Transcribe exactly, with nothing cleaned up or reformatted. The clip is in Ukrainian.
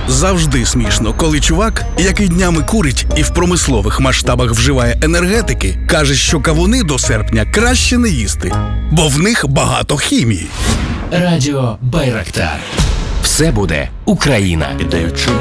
Завжди смішно, коли чувак, який днями курить і в промислових масштабах вживає енергетики, каже, що кавуни до серпня краще не їсти, бо в них багато хімії. Радіо Байрактар. Все буде Україна. Віддаючи